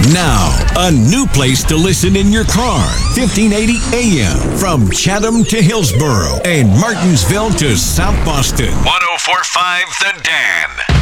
Now, a new place to listen in your car. 1580 AM from Chatham to Hillsborough and Martinsville to South Boston. 104.5 The Dan.